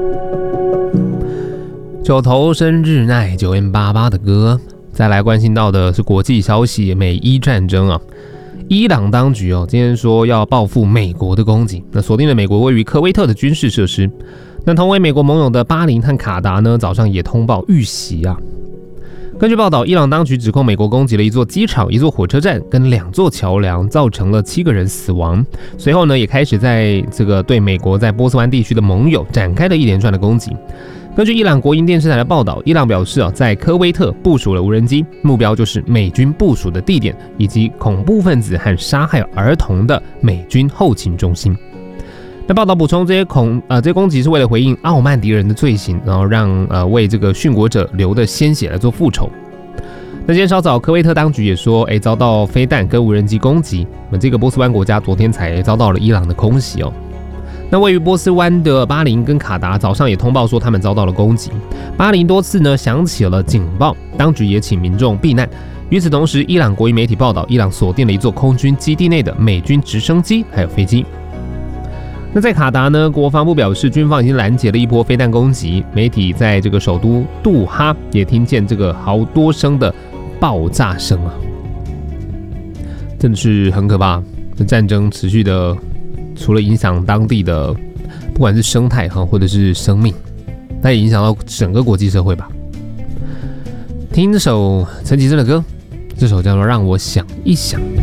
九头身日奈9M88的歌。再来关心到的是国际消息，美伊战争啊。伊朗当局今天说要报复美国的攻击，那锁定了美国位于科威特的军事设施。那同为美国盟友的巴林和卡达呢，早上也通报遇袭啊。根据报道，伊朗当局指控美国攻击了一座机场、一座火车站跟2座桥梁，造成了7个人死亡。随后呢，也开始在这个对美国在波斯湾地区的盟友展开了一连串的攻击。根据伊朗国营电视台的报道，伊朗表示在科威特部署了无人机，目标就是美军部署的地点以及恐怖分子和杀害儿童的美军后勤中心。那报道补充，这些攻击是为了回应傲慢敌人的罪行，然后让为这个殉国者流的鲜血来做复仇。那今天稍早，科威特当局也说，遭到飞弹跟无人机攻击。那这个波斯湾国家昨天才遭到了伊朗的空袭哦。那位于波斯湾的巴林跟卡达早上也通报说他们遭到了攻击。巴林多次呢响起了警报，当局也请民众避难。与此同时，伊朗国营媒体报道，伊朗锁定了一座空军基地内的美军直升机还有飞机。那在卡达呢，国防部表示，军方已经拦截了一波飞弹攻击。媒体在这个首都杜哈也听见这个好多声的爆炸声啊，真的是很可怕。这战争持续的，除了影响当地的不管是生态或者是生命，那也影响到整个国际社会吧。听这首陈绮贞的歌，这首叫做《让我想一想》。